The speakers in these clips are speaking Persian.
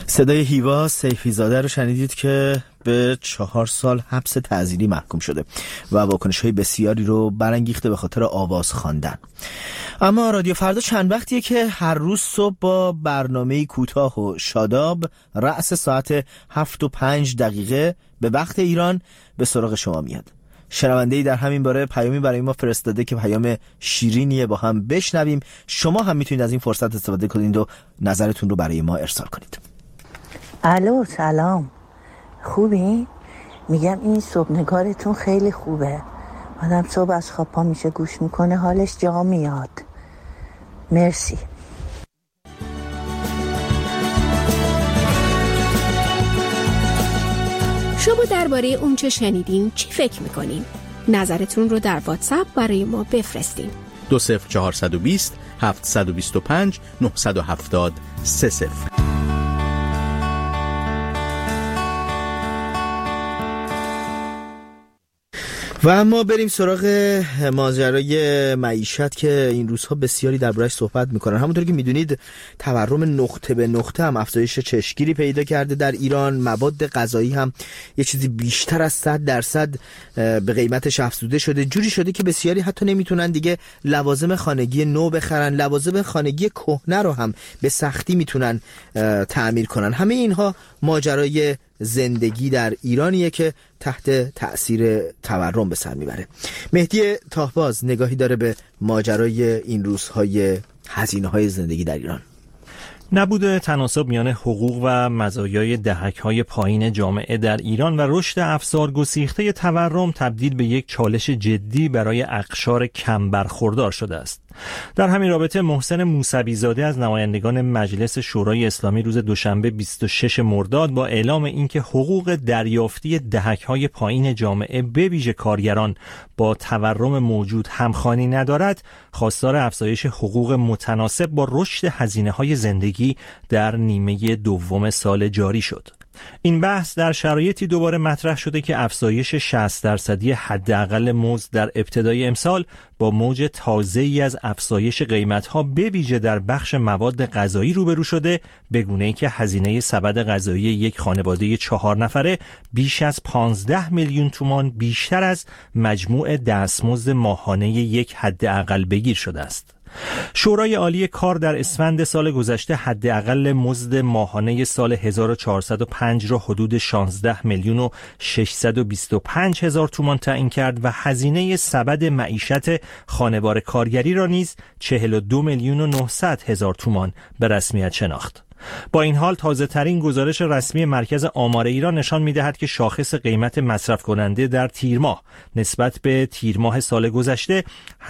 صدای هیوا سیفی‌زاده رو شنیدید که به 4 سال حبس تعزیری محکوم شده و واکنش‌های بسیاری رو برانگیخته به خاطر آواز خواندن. اما رادیو فردا چند وقتیه که هر روز صبح با برنامه کوتاه و شاداب رأس ساعت 7:05 به وقت ایران به سراغ شما میاد. شنونده‌ای در همین باره پیامی برای ما فرستاده که پیام شیرینیه، با هم بشنویم. شما هم میتونید از این فرصت استفاده کنید و نظرتون رو برای ما ارسال کنید. الو، سلام، خوبی؟ میگم این صبحنگارتون خیلی خوبه. آدم صبح از خواب پا میشه گوش میکنه حالش جا میاد. مرسی. شما درباره اون چه شنیدین چی فکر میکنین؟ نظرتون رو در واتساپ برای ما بفرستین. 20420 725 970 30. و اما بریم سراغ ماجرای معیشت که این روزها بسیاری درباره‌اش صحبت میکنن. همونطور که میدونید تورم نقطه به نقطه هم افزایش چشمگیری پیدا کرده در ایران. مواد غذایی هم یه چیزی بیشتر از 100% به قیمتش افزوده شده. جوری شده که بسیاری حتی نمیتونن دیگه لوازم خانگی نو بخرن، لوازم خانگی کهنه رو هم به سختی میتونن تعمیر کنن. همه اینها ماجرای زندگی در ایرانیه که تحت تأثیر تورم به سر میبره. مهدی تاهباز نگاهی داره به ماجرای این روزهای هزینه‌های زندگی در ایران. نبود تناسب میان حقوق و مزایای دهک‌های پایین جامعه در ایران و رشد افزار گسیخته تورم تبدیل به یک چالش جدی برای اقشار کم برخوردار شده است. در همین رابطه محسن موسوی‌زاده از نمایندگان مجلس شورای اسلامی روز دوشنبه 26 مرداد با اعلام اینکه حقوق دریافتی دهک‌های پایین جامعه به ویژه کارگران با تورم موجود همخوانی ندارد، خواستار افزایش حقوق متناسب با رشد هزینه‌های زندگی در نیمه دوم سال جاری شد. این بحث در شرایطی دوباره مطرح شده که افزایش 60% حداقل مزد در ابتدای امسال با موج تازه‌ای از افزایش قیمت‌ها به ویژه در بخش مواد غذایی روبرو شده، به گونه‌ای که هزینه سبد غذایی یک خانواده 4 نفره بیش از 15 میلیون تومان بیشتر از مجموع دستمزد ماهانه یک حداقل بگیر شده است. شورای عالی کار در اسفند سال گذشته حداقل مزد ماهانه سال 1405 را حدود 16 میلیون و 625 هزار تومان تعیین کرد و هزینه سبد معیشت خانوار کارگری را نیز 42 میلیون و 900 هزار تومان به رسمیت شناخت. با این حال تازه ترین گزارش رسمی مرکز آمار ایران نشان می‌دهد که شاخص قیمت مصرف کننده در تیر ماه نسبت به تیر ماه سال گذشته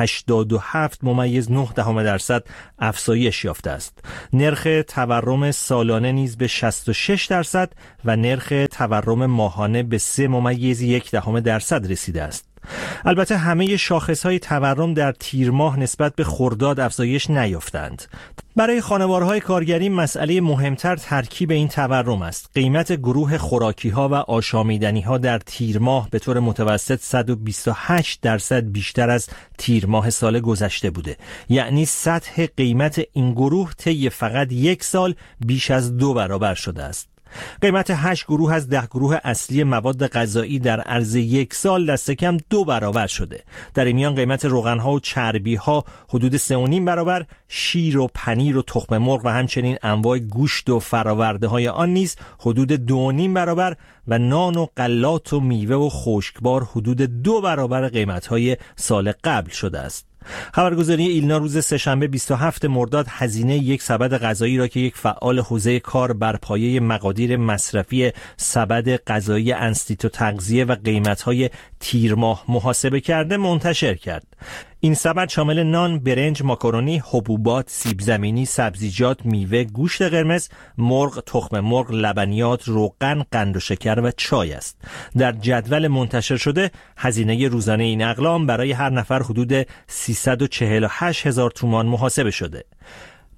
87.9% افزایش یافته است. نرخ تورم سالانه نیز به 66% و نرخ تورم ماهانه به 3.1% رسیده است. البته همه شاخص‌های تورم در تیر ماه نسبت به خرداد افزایش نیافتند. برای خانوارهای کارگری مسئله مهمتر ترکیب این تورم است. قیمت گروه خوراکی‌ها و آشامیدنی‌ها در تیر ماه به طور متوسط 128% بیشتر از تیر ماه سال گذشته بوده. یعنی سطح قیمت این گروه طی فقط یک سال بیش از 2 برابر شده است. قیمت 8 گروه از 10 گروه اصلی مواد غذایی در عرض یک سال دست کم 2 برابر شده. در این میان قیمت روغن‌ها و چربی‌ها حدود 3.5 برابر، شیر و پنیر و تخم مرغ و همچنین انواع گوشت و فرآورده‌های آن نیز حدود 2.5 برابر و نان و غلات و میوه و خشکبار حدود 2 برابر قیمت‌های سال قبل شده است. خبرگزاری ایلنا روز سه‌شنبه 27 مرداد هزینه یک سبد غذایی را که یک فعال حوزه کار بر پایه مقادیر مصرفی سبد غذایی انستیتو تغذیه و قیمت‌های تیر ماه محاسبه کرده منتشر کرد. این سبد شامل نان، برنج، ماکارونی، حبوبات، سیب زمینی، سبزیجات، میوه، گوشت قرمز، مرغ، تخم مرغ، لبنیات، روغن، قند و شکر و چای است. در جدول منتشر شده هزینه روزانه این اقلام برای هر نفر حدود 348 هزار تومان محاسبه شده.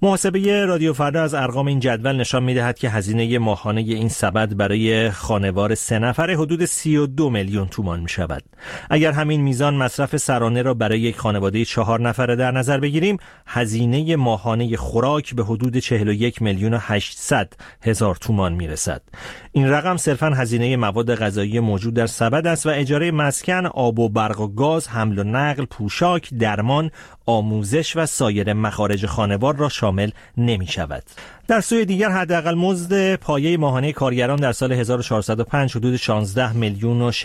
محاسبه رادیو فردا از ارقام این جدول نشان می‌دهد که هزینه ماهانه این سبد برای خانوار 3 نفره حدود 32 میلیون تومان می‌شود. اگر همین میزان مصرف سرانه را برای یک خانواده 4 نفره در نظر بگیریم، هزینه ماهانه خوراک به حدود 41 میلیون و 800 هزار تومان میرسد. این رقم صرفاً هزینه مواد غذایی موجود در سبد است و اجاره مسکن، آب و برق و گاز، حمل و نقل، پوشاک، درمان، آموزش و سایر مخارج خانوار را شامل نمی شود. در سوی دیگر حداقل مزد پایه ماهانه کارگران در سال 1405 حدود 16 میلیون و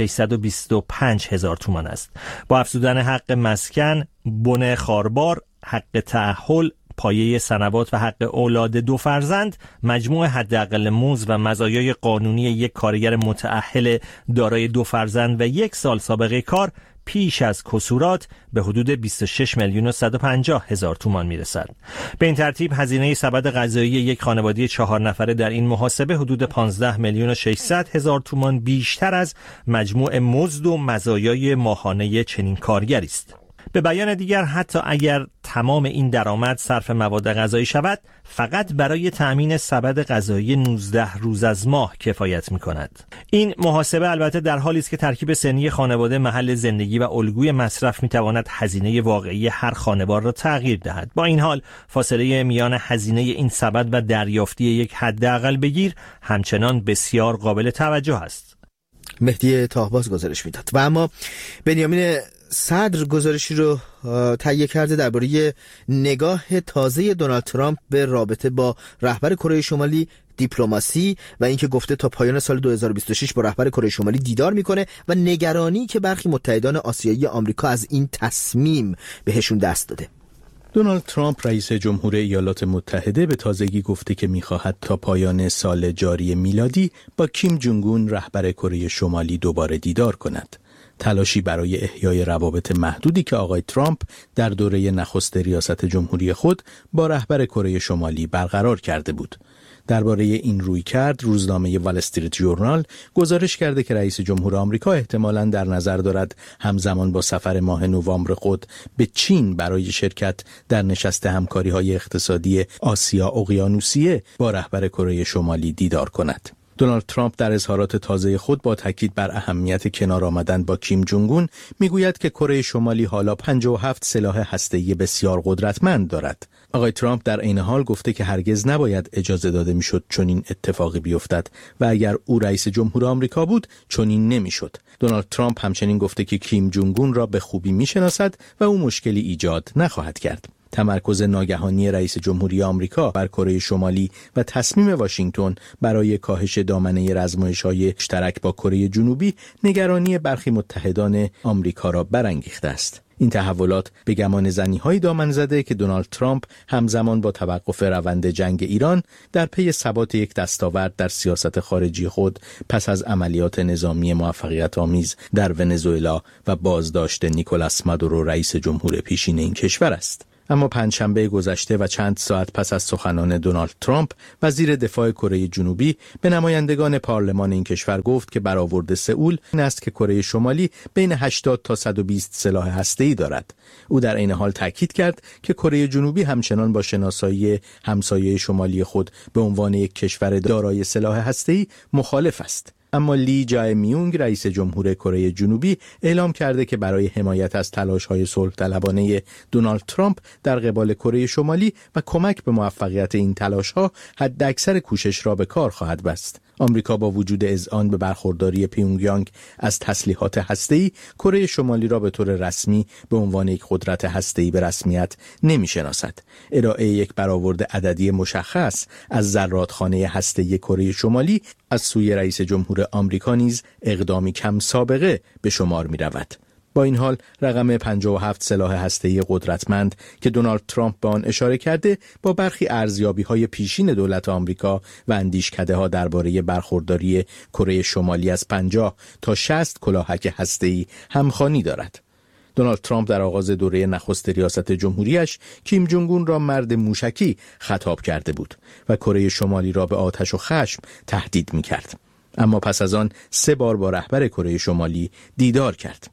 625 هزار تومان است. با افزودن حق مسکن، بن خاربار، حق تأهل، پایه سنوات و حق اولاد 2 فرزند، مجموع حداقل مزد و مزایای قانونی یک کارگر متأهل دارای 2 فرزند و 1 سال سابقه کار پیش از کسورات به حدود 26 میلیون و 150 هزار تومان میرسد. به این ترتیب هزینه سبد غذایی یک خانواده 4 نفره در این محاسبه حدود 15 میلیون و 600 هزار تومان بیشتر از مجموع مزد و مزایای ماهانه چنین کارگری است. به بیان دیگر، حتی اگر تمام این درآمد صرف مواد غذایی شود، فقط برای تأمین سبد غذایی 19 روز از ماه کفایت می‌کند. این محاسبه البته در حالی است که ترکیب سنی خانواده، محل زندگی و الگوی مصرف می‌تواند هزینه واقعی هر خانوار را تغییر دهد. با این حال، فاصله میان هزینه این سبد و دریافتی یک حداقل بگیر همچنان بسیار قابل توجه است. مهدی تاهباز گزارش میداد. و اما بنیامین صدر گزارشی رو تهیه کرده درباره نگاه تازه دونالد ترامپ به رابطه با رهبر کره شمالی، دیپلماسی و اینکه گفته تا پایان سال 2026 با رهبر کره شمالی دیدار میکنه و نگرانی که برخی متحدان آسیایی آمریکا از این تصمیم بهشون دست داده. دونالد ترامپ رئیس جمهور ایالات متحده به تازگی گفته که می‌خواهد تا پایان سال جاری میلادی با کیم جونگ اون رهبر کره شمالی دوباره دیدار کند. تلاشی برای احیای روابط محدودی که آقای ترامپ در دوره نخست ریاست جمهوری خود با رهبر کره شمالی برقرار کرده بود. درباره این رویکرد روزنامه وال استریت ژورنال گزارش کرده که رئیس جمهور آمریکا احتمالاً در نظر دارد همزمان با سفر ماه نوامبر خود به چین برای شرکت در نشست همکاری‌های اقتصادی آسیا اقیانوسیه با رهبر کره شمالی دیدار کند. دونالد ترامپ در اظهارات تازه خود با تاکید بر اهمیت کنار آمدن با کیم جونگ اون میگوید که کره شمالی حالا 57 سلاح هسته‌ای بسیار قدرتمند دارد. آقای ترامپ در عین حال گفته که هرگز نباید اجازه داده میشد چنین اتفاقی بیفتد و اگر او رئیس جمهور آمریکا بود چنین نمیشد. دونالد ترامپ همچنین گفته که کیم جونگ اون را به خوبی میشناسد و او مشکلی ایجاد نخواهد کرد. تمرکز ناگهانی رئیس جمهوری آمریکا بر کره شمالی و تصمیم واشنگتن برای کاهش دامنه رزمایش‌های مشترک با کره جنوبی نگرانی برخی متحدان آمریکا را برانگیخته است. این تحولات به گمان زنی‌های دامن زده که دونالد ترامپ همزمان با توقف روند جنگ ایران در پی ثبات یک دستاورد در سیاست خارجی خود پس از عملیات نظامی موفقیت آمیز در ونزوئلا و بازداشت نیکولاس مادورو رئیس جمهور پیشین این کشور است. اما پنجشنبه گذشته و چند ساعت پس از سخنان دونالد ترامپ، وزیر دفاع کره جنوبی به نمایندگان پارلمان این کشور گفت که برآورد سئول این است که کره شمالی بین 80 تا 120 سلاح هسته‌ای دارد. او در عین حال تاکید کرد که کره جنوبی همچنان با شناسایی همسایه شمالی خود به عنوان یک کشور دارای سلاح هسته‌ای مخالف است. اما لی جای میونگ رئیس جمهور کره جنوبی اعلام کرده که برای حمایت از تلاش‌های صلح طلبانه دونالد ترامپ در قبال کره شمالی و کمک به موفقیت این تلاش‌ها حداکثر کوشش را به کار خواهد بست. آمریکا با وجود اذعان به برخورداری پیونگیانگ از تسلیحات هسته‌ای، کره شمالی را به طور رسمی به عنوان یک قدرت هسته‌ای به رسمیت نمی‌شناسد. ارائه یک برآورد عددی مشخص از ذراتخانه هسته‌ای کره شمالی از سوی رئیس جمهور آمریکا نیز اقدامی کم سابقه به شمار می‌رود. با این حال رقم 57 سلاح هسته‌ای قدرتمند که دونالد ترامپ به آن اشاره کرده با برخی ارزیابی‌های پیشین دولت آمریکا و اندیشکده‌ها درباره برخورداری کره شمالی از 50 تا 60 کلاهک هسته‌ای همخوانی دارد. دونالد ترامپ در آغاز دوره نخست ریاست جمهوریش کیم جونگ اون را مرد موشکی خطاب کرده بود و کره شمالی را به آتش و خشم تهدید می‌کرد. اما پس از آن 3 بار با رهبر کره شمالی دیدار کرد.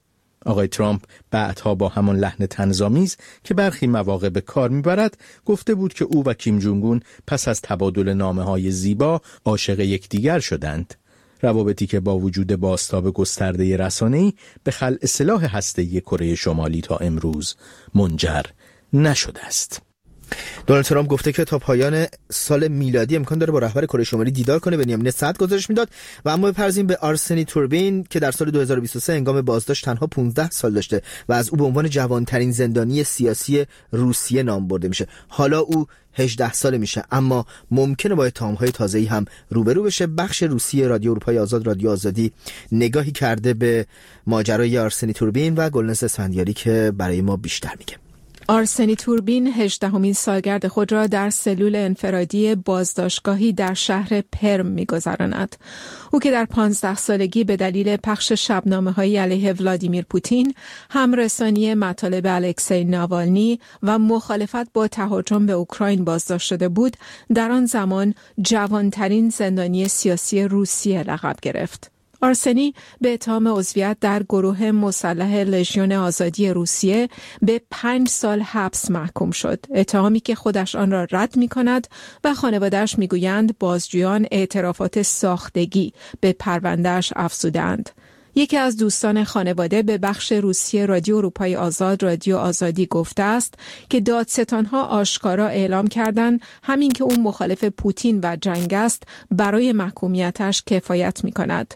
آقای ترامپ بعدها با همان لحن طنزآمیز که برخی مواقع به کار میبرد گفته بود که او و کیم جونگ اون پس از تبادل نامه‌های زیبا عاشق یکدیگر شدند. روابطی که با وجود بازتاب گسترده رسانه‌ای به خلع سلاح هسته‌ای کره شمالی تا امروز منجر نشده است. دونالد ترامپ گفته که تا پایان سال میلادی امکان داره با رهبر کره شمالی دیدار کنه. بنیامین صدر گزارش میداد. و اما بپرسیم به آرسنی توربین که در سال 2023 هنگام بازداشت تنها 15 سال داشته و از او به عنوان جوانترین زندانی سیاسی روسیه نام برده میشه. حالا او 18 ساله میشه، اما ممکنه با اتهام‌های تازه‌ای هم روبرو بشه. بخش روسیه رادیو اروپای آزاد، رادیو آزادی، نگاهی کرده به ماجرای آرسنی توربین و گلناز اسفندیاری که برای ما بیشتر میگه. آرسنی توربین 18مین سالگرد خود را در سلول انفرادی بازداشتگاهی در شهر پرم می‌گذراند. او که در 15 سالگی به دلیل پخش شبنامه‌های علیه ولادیمیر پوتین، همرسانی مطالب الکسی ناوالنی و مخالفت با تهاجم به اوکراین بازداشت شده بود، در آن زمان جوانترین زندانی سیاسی روسیه لقب گرفت. آرسنی به اتهام عضویت در گروه مسلح لژیون آزادی روسیه به 5 سال حبس محکوم شد. اتهامی که خودش آن را رد می کند و خانواده‌اش می گویند بازجویان اعترافات ساختگی به پرونده‌اش افزودند. یکی از دوستان خانواده به بخش روسیه رادیو اروپای آزاد، رادیو آزادی گفته است که دادستانها آشکارا اعلام کردند همین که او مخالف پوتین و جنگ است برای محکومیتش کفایت می کند.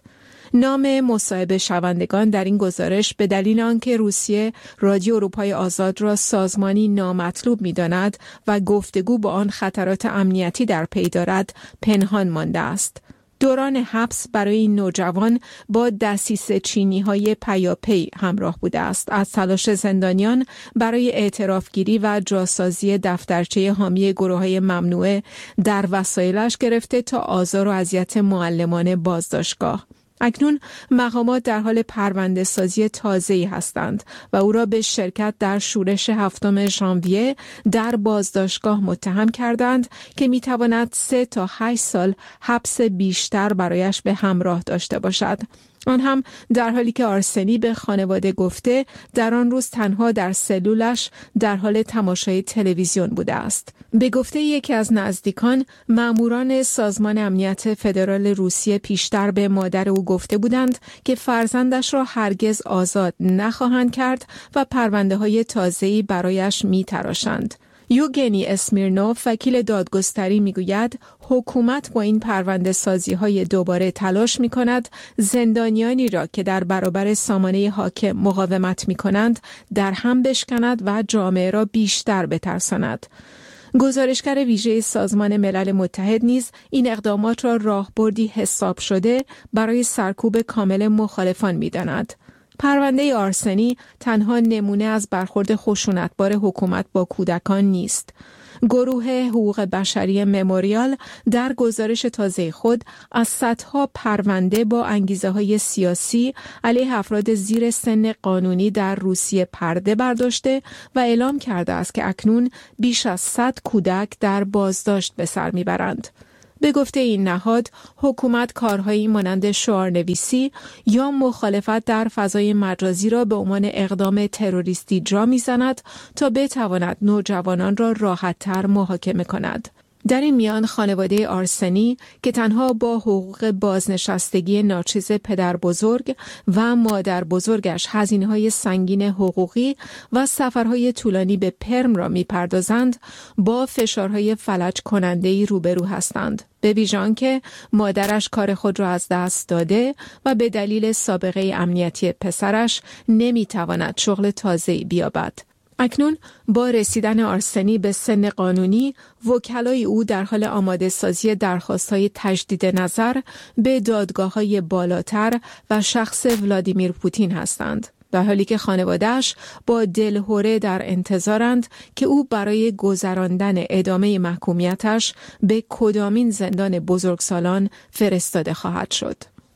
نام مصاحبه شوندگان در این گزارش به دلیل آنکه روسیه رادیو اروپای آزاد را سازمانی نامطلوب می‌داند و گفتگو با آن خطرات امنیتی در پی دارد پنهان مانده است. دوران حبس برای این نوجوان با دسیسه چینی‌های پیاپی همراه بوده است. از تلاش زندانیان برای اعترافگیری و جاسازی دفترچه حامی گروه‌های ممنوعه در وسایلش گرفته تا آزار و اذیت معلمان بازداشتگاه. اکنون مقامات در حال پرونده سازی تازه‌ای هستند و او را به شرکت در شورش 7 ژانویه در بازداشتگاه متهم کردند که میتواند 3 تا 8 سال حبس بیشتر برایش به همراه داشته باشد. آن هم در حالی که آرسنی به خانواده گفته در آن روز تنها در سلولش در حال تماشای تلویزیون بوده است. به گفته یکی از نزدیکان، ماموران سازمان امنیت فدرال روسیه پیشتر به مادر او گفته بودند که فرزندش را هرگز آزاد نخواهند کرد و پرونده‌های تازه‌ای برایش می‌تراشند. یوگنی اسمیرنوف وکیل دادگستری میگوید حکومت با این پرونده سازی های دوباره تلاش می کند زندانیانی را که در برابر سامانه حاکم مقاومت می کنند در هم بشکند و جامعه را بیشتر بترساند. گزارشگر ویژه سازمان ملل متحد نیز این اقدامات را راهبردی حساب شده برای سرکوب کامل مخالفان می داند. پرونده آرسنی تنها نمونه از برخورد خشونتبار حکومت با کودکان نیست. گروه حقوق بشری مموریال در گزارش تازه خود از صدها پرونده با انگیزه‌های سیاسی علیه افراد زیر سن قانونی در روسیه پرده برداشته و اعلام کرده است که اکنون بیش از 100 کودک در بازداشت به سر میبرند. به گفته این نهاد، حکومت کارهایی مانند شعارنویسی یا مخالفت در فضای مجازی را به عنوان اقدام تروریستی جا می‌زند تا بتواند نوجوانان را راحت‌تر محاکمه کند. در این میان خانواده آرسنی که تنها با حقوق بازنشستگی ناچیز پدر بزرگ و مادر بزرگش هزینه‌های سنگین حقوقی و سفرهای طولانی به پرم را می‌پردازند، با فشارهای فلج کننده‌ای روبرو هستند. به ویژه آنکه مادرش کار خود را از دست داده و به دلیل سابقه امنیتی پسرش نمی‌تواند شغل تازه‌ای بیابد. اکنون با رسیدن آرسنی به سن قانونی، وکلای او در حال آماده سازی درخواست‌های تجدید نظر به دادگاه‌های بالاتر و شخص ولادیمیر پوتین هستند، در حالی که خانواده‌اش با دلهره در انتظارند که او برای گذراندن ادامه محکومیتش به کدامین زندان بزرگسالان فرستاده خواهد شد.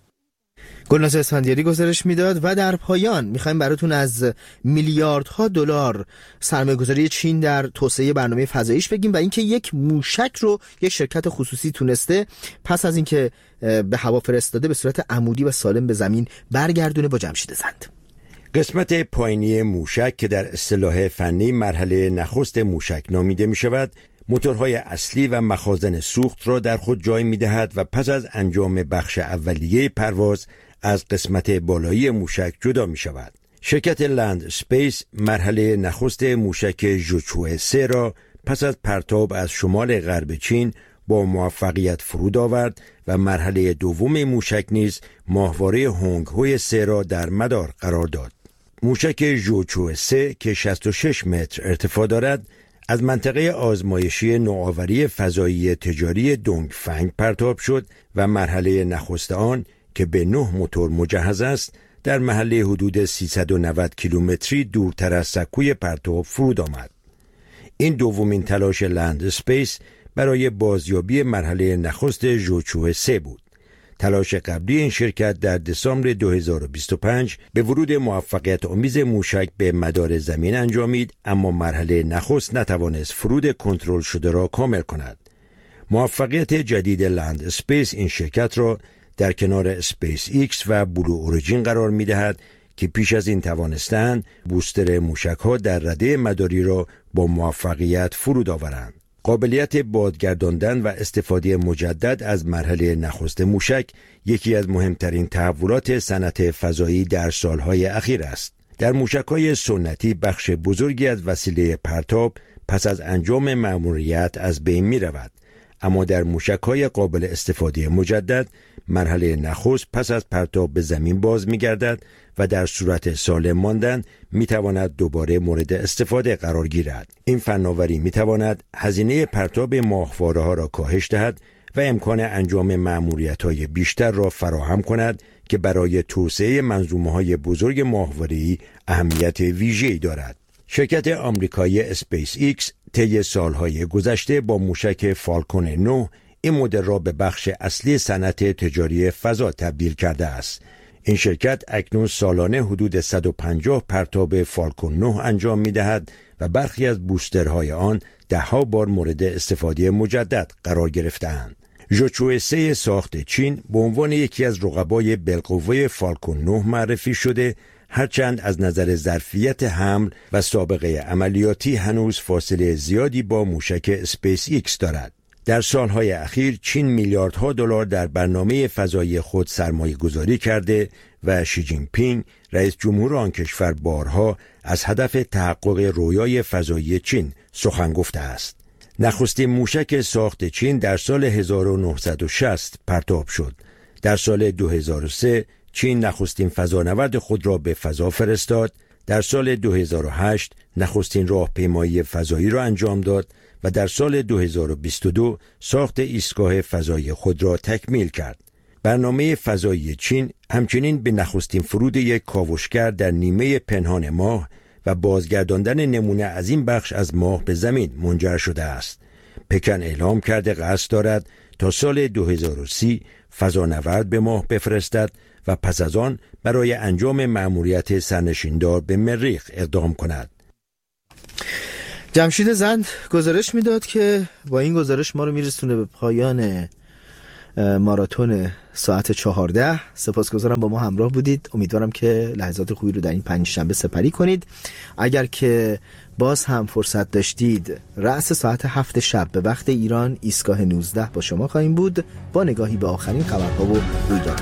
گلناز اسفندیاری گزارش میداد. و در پایان میخوایم براتون از میلیاردها دلار سرمایه‌گذاری چین در توسعه برنامه فضاییش بگیم و اینکه یک موشک رو یک شرکت خصوصی تونسته پس از اینکه به هوا فرستاده به صورت عمودی و سالم به زمین برگردونه با جمشید زند. قسمت پایینی موشک که در اصطلاح فنی مرحله نخست موشک نامیده می شود، موتورهای اصلی و مخازن سوخت را در خود جای می دهد و پس از انجام بخش اولیه پرواز از قسمت بالایی موشک جدا می شود. شرکت لند اسپیس مرحله نخست موشک ژوچوه 3 را پس از پرتاب از شمال غرب چین با موفقیت فرود آورد و مرحله دوم موشک نیز ماهواره هونگ هوی 3 را در مدار قرار داد. موشک ژوچوه 3 که 66 متر ارتفاع دارد از منطقه آزمایشی نوآوری فضایی تجاری دونگفنگ پرتاب شد و مرحله نخست آن که به 9 موتور مجهز است در محله حدود 390 کیلومتری دورتر از سکوی پرتاب فرود آمد. این دومین تلاش لند اسپیس برای بازیابی مرحله نخست ژوچوه 3 بود. تلاش قبلی این شرکت در دسامبر 2025 به ورود موفقیت آمیز موشک به مدار زمین انجامید، اما مرحله نخست نتوانست فرود کنترل شده را کامل کند. موفقیت جدید لند اسپیس این شرکت را در کنار اسپیس ایکس و بلو اوریجین قرار می دهد که پیش از این توانستند بوستر موشک ها در رده مداری را با موفقیت فرود آورند. قابلیت بادگرداندن و استفاده مجدد از مرحله نخست موشک یکی از مهمترین تحولات صنعت فضایی در سالهای اخیر است. در موشک‌های سنتی بخش بزرگی از وسیله پرتاب پس از انجام مأموریت از بین می‌رود، اما در موشک‌های قابل استفاده مجدد مرحله نخست پس از پرتاب به زمین باز می‌گردد و در صورت سالم ماندن می‌تواند دوباره مورد استفاده قرار گیرد. این فناوری می‌تواند هزینه پرتاب ماهواره‌ها را کاهش دهد و امکان انجام مأموریت‌های بیشتر را فراهم کند که برای توسعه منظومه‌های بزرگ ماهواره‌ای اهمیت ویژه‌ای دارد. شرکت آمریکایی اسپیس ایکس طی سالهای گذشته با موشک فالکون 9 این مدل را به بخش اصلی صنعت تجاری فضا تبدیل کرده است. این شرکت اکنون سالانه حدود 150 پرتاب فالکون 9 انجام می‌دهد و برخی از بوسترهای آن ده‌ها بار مورد استفاده مجدد قرار گرفته‌اند. ژوچوه 3 ساخت چین به عنوان یکی از رقبای بالقوه فالکون 9 معرفی شده، هرچند از نظر ظرفیت حمل و سابقه عملیاتی هنوز فاصله زیادی با موشک اسپیس ایکس دارد. در سالهای اخیر چین میلیاردها دلار در برنامه فضایی خود سرمایه گذاری کرده و شی جین پینگ رئیس جمهور آن کشور بارها از هدف تحقق رویای فضایی چین سخن گفته است. نخستین موشک ساخت چین در سال 1960 پرتاب شد. در سال 2003 چین نخستین فضانورد خود را به فضا فرستاد. در سال 2008 نخستین راهپیمایی فضایی را انجام داد و در سال 2022 ساخت ایستگاه فضایی خود را تکمیل کرد. برنامه فضایی چین همچنین به نخستین فرود یک کاوشگر در نیمه پنهان ماه و بازگرداندن نمونه از این بخش از ماه به زمین منجر شده است. پکن اعلام کرده قصد دارد تا سال 2030 فضانورد به ماه بفرستد و پس از آن برای انجام مأموریت سرنشیندار به مریخ اقدام کند. جمشید زند گزارش میداد که با این گزارش ما رو میرسونه به پایان ماراتون ساعت 14. سپاسگزارم با ما همراه بودید. امیدوارم که لحظات خوبی رو در این پنجشنبه سپری کنید. اگر که باز هم فرصت داشتید رأس ساعت 7 شب به وقت ایران ایستگاه 19 با شما خواهیم بود با نگاهی به آخرین خبرها و رویدادها.